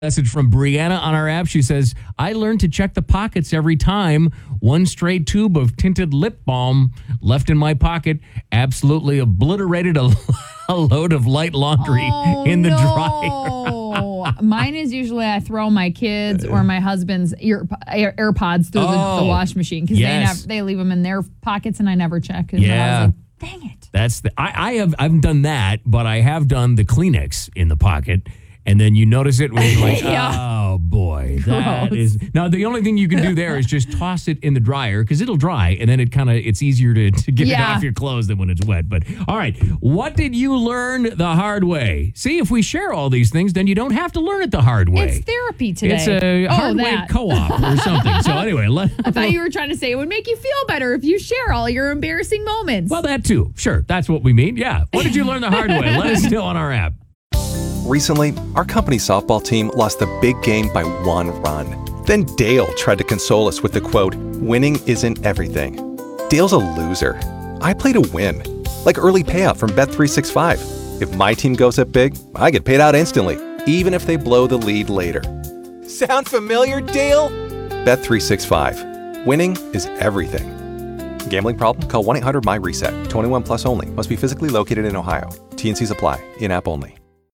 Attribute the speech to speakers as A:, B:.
A: Message from Brianna on our app. She says, I learned to check the pockets every time. One stray tube of tinted lip balm left in my pocket absolutely obliterated a load of light laundry in the dryer.
B: Mine is usually I throw my kids or my husband's AirPods through the wash machine because they leave them in their pockets and I never check.
A: Yeah.
B: I was like, dang it.
A: That's I haven't done that, but I have done the Kleenex in the pocket. And then you notice it when you're like, oh, boy, that is... Now, the only thing you can do there is just toss it in the dryer because it'll dry, and then it's easier to get it off your clothes than when it's wet. But, all right, what did you learn the hard way? See, if we share all these things, then you don't have to learn it the hard way.
B: It's therapy today.
A: It's a hard way co-op or something. So, anyway...
B: I thought you were trying to say it would make you feel better if you share all your embarrassing moments.
A: Well, that too. Sure, that's what we mean. Yeah. What did you learn the hard way? Let us know on our app.
C: Recently, our company softball team lost the big game by 1 run. Then Dale tried to console us with the quote, winning isn't everything. Dale's a loser. I play to win. Like early payout from Bet365. If my team goes up big, I get paid out instantly, even if they blow the lead later. Sound familiar, Dale? Bet365. Winning is everything. Gambling problem? Call 1-800-MY-RESET. 21 plus only. Must be physically located in Ohio. T&Cs apply. In-app only.